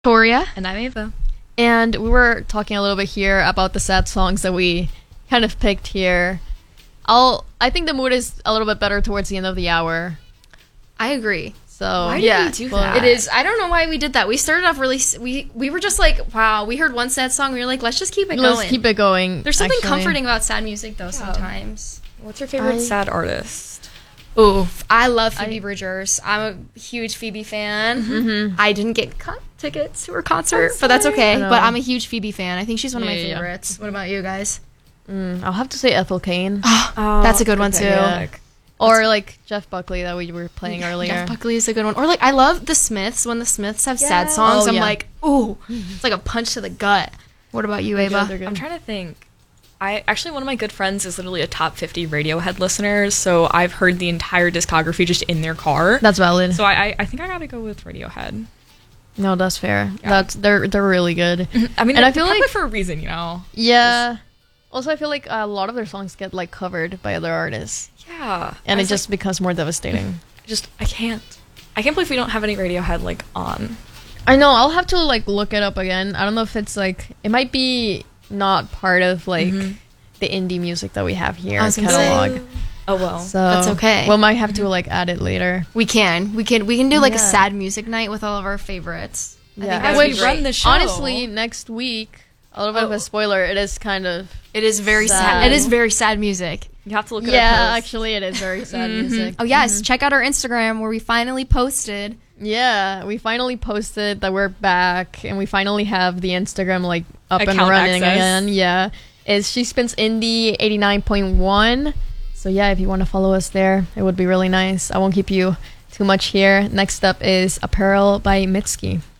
Toria. And I'm Ava. And we were talking a little bit here about the sad songs that we kind of picked here. I think the mood is a little bit better towards the end of the hour. I agree. So Why did yeah, we do that? It is. I don't know why we did that. We started off really. We were just like, wow. We heard one sad song. We were like, let's just keep it going. let's keep it going. There's something actually. comforting about sad music, though. Sometimes. What's your favorite sad artist? Ooh, I love Phoebe Bridgers. I'm a huge Phoebe fan. Mm-hmm. I didn't get tickets to her concert, but that's okay. I know. But I'm a huge Phoebe fan. I think she's one of my Yeah. favorites. What about you guys? I'll have to say Ethel Kane. That's a good one, too. Yeah. Or like Jeff Buckley that we were playing earlier. Jeff Buckley is a good one. Or like I love the Smiths. When the Smiths have sad Yes. songs, Oh, I'm yeah. like, ooh, it's like a punch to the gut. What about you, Ava? They're good. I'm trying to think. One of my good friends is literally a top 50 Radiohead listener, so I've heard the entire discography just in their car. That's valid. So I think I gotta go with Radiohead. No, that's fair. Yeah. They're really good. I mean, And I I feel feel like- for a reason, you know. Yeah. Also, I feel like a lot of their songs get like covered by other artists, Yeah, and I it was just becomes more devastating. I can't believe we don't have any Radiohead like on. I know. I'll have to like look it up again. I don't know if it's like it might be not part of like the indie music that we have here I was gonna catalog. say, Oh well. So That's okay. We might have to like add it later. we can do like a Yeah. sad music night with all of our favorites. I think that As would we be run great. the show. Honestly, next week, a little bit of a spoiler. It is kind of It is very sad. Sad. It is very sad music. You have to look at yeah. our posts. Actually, it is very sad music. Oh yes, check out our Instagram where we finally posted. Yeah, we finally posted that we're back, and we finally have the Instagram like up and Account running access. again. Yeah, it's She Spins Indie 89.1. So yeah, if you want to follow us there, it would be really nice. I won't keep you too much here. Next up is Apparel by Mitski.